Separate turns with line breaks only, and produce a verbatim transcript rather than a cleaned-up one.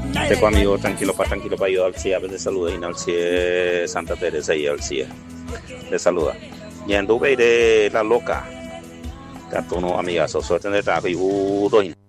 Teco amigo, tranquilo pa, tranquilo pa, yo al C I E, a veces saluda y al C I E Santa Teresa y al C I E. Le saluda. Y en Dubai de la loca. Gato no amigazo, suerte de trabajo y uh,